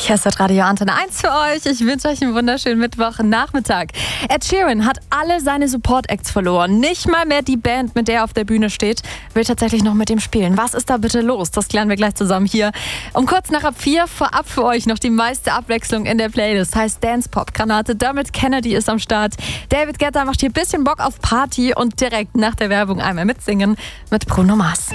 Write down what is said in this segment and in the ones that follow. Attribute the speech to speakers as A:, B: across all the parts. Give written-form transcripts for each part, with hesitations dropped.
A: Hier ist Radio Antenne 1 für euch. Ich wünsche euch einen wunderschönen Mittwochnachmittag. Ed Sheeran hat alle seine Support-Acts verloren. Nicht mal mehr die Band, mit der er auf der Bühne steht, will tatsächlich noch mit ihm spielen. Was ist da bitte los? Das klären wir gleich zusammen hier. Um kurz nach ab 4 vorab für euch noch die meiste Abwechslung in der Playlist. Heißt Dance-Pop-Granate. Dermot Kennedy ist am Start. David Guetta macht hier ein bisschen Bock auf Party und direkt nach der Werbung einmal mitsingen mit Bruno Mars.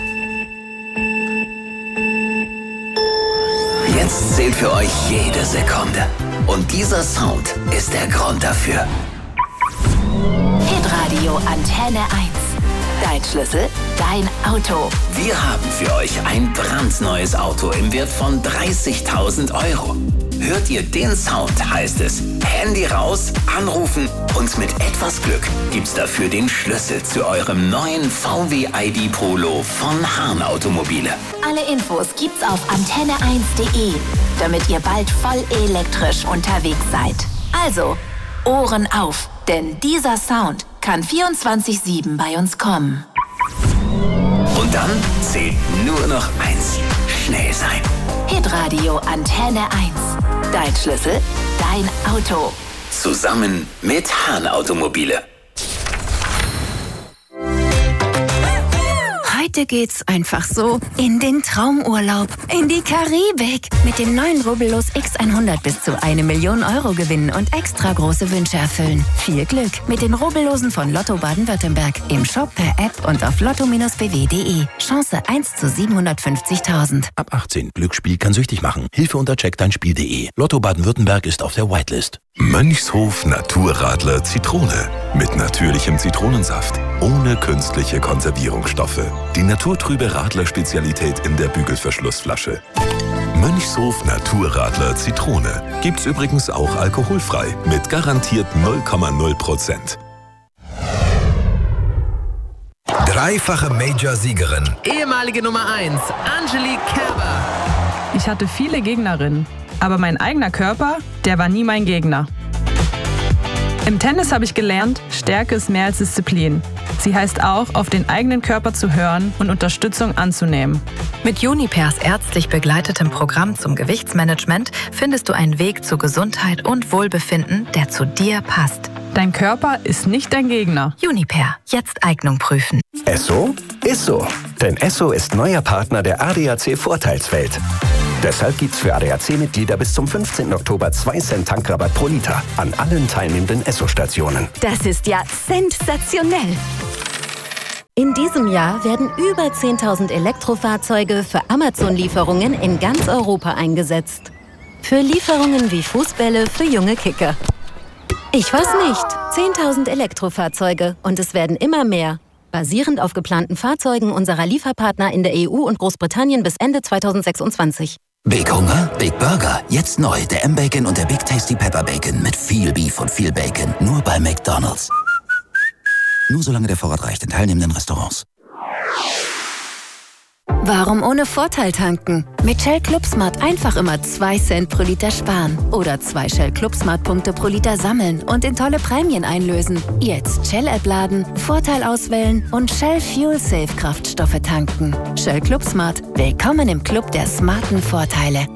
B: Jetzt zählt für euch jede Sekunde. Und dieser Sound ist der Grund dafür.
C: Hitradio Antenne 1. Dein Schlüssel, dein Auto.
B: Wir haben für euch ein brandneues Auto im Wert von 30.000 Euro. Hört ihr den Sound, heißt es Handy raus, anrufen und mit etwas Glück gibt's dafür den Schlüssel zu eurem neuen VW ID Polo von Hahn Automobile.
C: Alle Infos gibt's auf antenne1.de, damit ihr bald voll elektrisch unterwegs seid. Also, Ohren auf, denn dieser Sound kann 24/7 bei uns kommen.
B: Und dann zählt nur noch eins: schnell sein.
C: Hitradio Antenne 1. Dein Schlüssel, dein Auto.
B: Zusammen mit Hahn Automobile.
D: Heute geht's einfach so in den Traumurlaub, in die Karibik. Mit dem neuen Rubbellos X100 bis zu 1 Million Euro gewinnen und extra große Wünsche erfüllen. Viel Glück mit den Rubbellosen von Lotto Baden-Württemberg. Im Shop, per App und auf lotto-bw.de. Chance 1 zu 750.000.
E: Ab 18. Glücksspiel kann süchtig machen. Hilfe unter checkdeinspiel.de. Lotto Baden-Württemberg ist auf der Whitelist.
F: Mönchshof Naturradler Zitrone. Mit natürlichem Zitronensaft. Ohne künstliche Konservierungsstoffe. Die naturtrübe Radler-Spezialität in der Bügelverschlussflasche. Mönchshof Naturradler Zitrone. Gibt's übrigens auch alkoholfrei. Mit garantiert 0,0%.
G: Dreifache Major-Siegerin.
H: Ehemalige Nummer 1, Angelique Kerber.
I: Ich hatte viele Gegnerinnen, aber mein eigener Körper, der war nie mein Gegner. Im Tennis habe ich gelernt, Stärke ist mehr als Disziplin. Sie heißt auch, auf den eigenen Körper zu hören und Unterstützung anzunehmen.
J: Mit Junipers ärztlich begleitetem Programm zum Gewichtsmanagement findest du einen Weg zu Gesundheit und Wohlbefinden, der zu dir passt.
I: Dein Körper ist nicht dein Gegner.
J: Juniper, jetzt Eignung prüfen.
K: Esso ist so. Denn Esso ist neuer Partner der ADAC Vorteilswelt. Deshalb gibt's für ADAC-Mitglieder bis zum 15. Oktober 2 Cent Tankrabatt pro Liter an allen teilnehmenden Esso-Stationen.
D: Das ist ja sensationell. In diesem Jahr werden über 10.000 Elektrofahrzeuge für Amazon-Lieferungen in ganz Europa eingesetzt. Für Lieferungen wie Fußbälle für junge Kicker. Ich weiß nicht. 10.000 Elektrofahrzeuge und es werden immer mehr. Basierend auf geplanten Fahrzeugen unserer Lieferpartner in der EU und Großbritannien bis Ende 2026.
B: Big Hunger, Big Burger. Jetzt neu der M-Bacon und der Big Tasty Pepper Bacon mit viel Beef und viel Bacon. Nur bei McDonald's. Nur solange der Vorrat reicht in teilnehmenden Restaurants.
D: Warum ohne Vorteil tanken? Mit Shell Club Smart einfach immer 2 Cent pro Liter sparen. Oder 2 Shell Club Smart Punkte pro Liter sammeln und in tolle Prämien einlösen. Jetzt Shell-App laden, Vorteil auswählen und Shell Fuel Safe Kraftstoffe tanken. Shell Club Smart. Willkommen im Club der smarten Vorteile.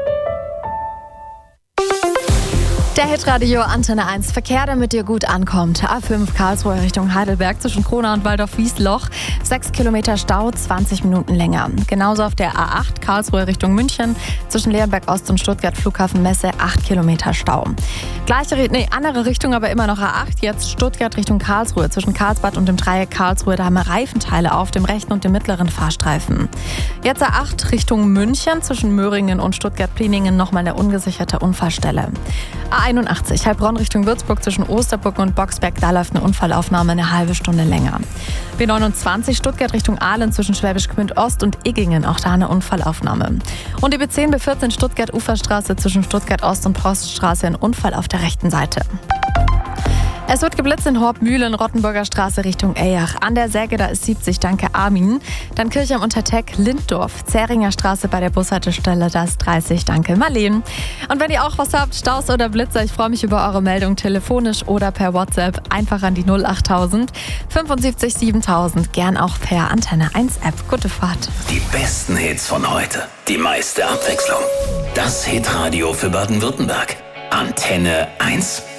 A: Der Hitradio Antenne 1 Verkehr, der mit dir gut ankommt. A5 Karlsruhe Richtung Heidelberg zwischen Krona und Waldorf-Wiesloch. 6 Kilometer Stau, 20 Minuten länger. Genauso auf der A8 Karlsruhe Richtung München zwischen Leonberg Ost und Stuttgart Flughafen Messe 8 Kilometer Stau. Andere Richtung, aber immer noch A8. Jetzt Stuttgart Richtung Karlsruhe zwischen Karlsbad und dem Dreieck Karlsruhe. Da haben wir Reifenteile auf dem rechten und dem mittleren Fahrstreifen. Jetzt A8 Richtung München zwischen Möhringen und Stuttgart-Pliningen nochmal eine ungesicherte Unfallstelle. A81 Heilbronn Richtung Würzburg zwischen Osterbrücken und Boxberg, da läuft eine Unfallaufnahme eine halbe Stunde länger. B29 Stuttgart Richtung Aalen zwischen Schwäbisch Gmünd Ost und Iggingen, auch da eine Unfallaufnahme. Und die B10 B14 Stuttgart Uferstraße zwischen Stuttgart Ost und Proststraße, ein Unfall auf der rechten Seite. Es wird geblitzt in Horb-Mühlen, Rottenburger Straße Richtung Eyach. An der Säge, da ist 70, danke Armin. Dann Kirche am Unterteck, Linddorf, Zähringer Straße bei der Bushaltestelle, da ist 30, danke Marleen. Und wenn ihr auch was habt, Staus oder Blitzer, ich freue mich über eure Meldung telefonisch oder per WhatsApp. Einfach an die 08000 75 7000, gern auch per Antenne 1 App. Gute Fahrt.
B: Die besten Hits von heute, die meiste Abwechslung. Das Hitradio für Baden-Württemberg. Antenne 1.